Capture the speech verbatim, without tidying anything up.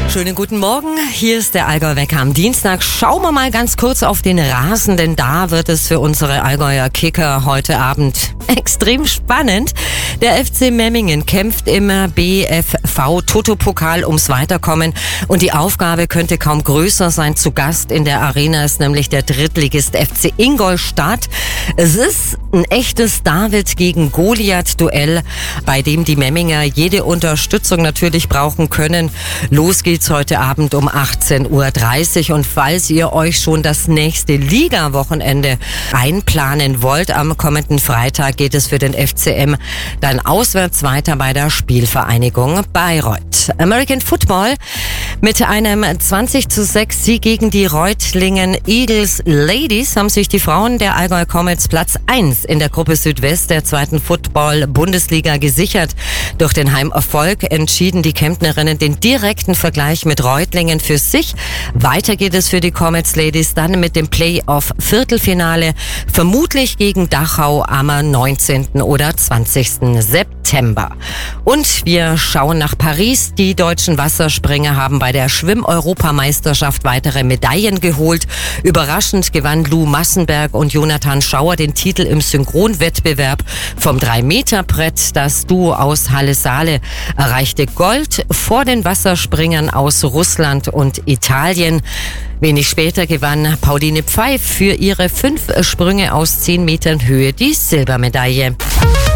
Schönen guten Morgen, hier ist der Allgäu-Wecker am Dienstag. Schauen wir mal ganz kurz auf den Rasen, denn da wird es für unsere Allgäuer Kicker heute Abend extrem spannend. Der F C Memmingen kämpft im B F V-Toto-Pokal ums Weiterkommen und die Aufgabe könnte kaum größer sein. Zu Gast in der Arena ist nämlich der Drittligist F C Ingolstadt. Es ist ein echtes David gegen Goliath-Duell, bei dem die Memminger jede Unterstützung natürlich brauchen können. Los geht's heute Abend um achtzehn Uhr dreißig und falls ihr euch schon das nächste Liga-Wochenende einplanen wollt, am kommenden Freitag geht es für den F C M dann auswärts weiter bei der Spielvereinigung Bayreuth. American Football mit einem zwanzig zu sechs Sieg gegen die Reutlingen Eagles Ladies haben sich die Frauen der Allgäu Comets Platz eins in der Gruppe Südwest der zweiten Football-Bundesliga gesichert. Durch den Heimerfolg entschieden die Kemptnerinnen den direkten Vergleich mit Reutlingen für sich. Weiter geht es für die Comets Ladies dann mit dem Playoff-Viertelfinale, vermutlich gegen Dachau am neunzehnten oder zwanzigsten September. Und wir schauen nach Paris. Die deutschen Wasserspringer haben bei der Schwimm-Europameisterschaft weitere Medaillen geholt. Überraschend gewann Lou Massenberg und Jonathan Schauer den Titel im Synchronwettbewerb vom drei Meter Brett. Das Duo aus Halle-Saale erreichte Gold vor den Wasserspringern aus Russland und Italien. Wenig später gewann Pauline Pfeif für ihre fünf Sprünge aus zehn Metern Höhe die Silbermedaille.